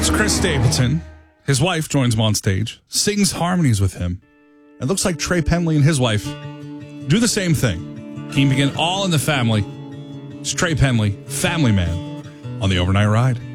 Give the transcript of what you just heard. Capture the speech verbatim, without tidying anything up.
Here's Chris Stapleton. His wife joins him on stage, sings harmonies with him. It looks like Trey Penley and his wife do the same thing. Can begin all in the family. It's Trey Penley, Family Man, on the Overnight Ride.